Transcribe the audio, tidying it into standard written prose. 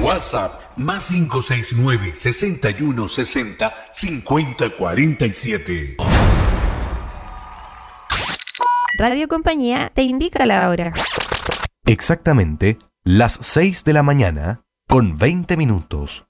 WhatsApp más 569-6160-5047. Radio Compañía te indica la hora. Exactamente las 6 de la mañana con 20 minutos.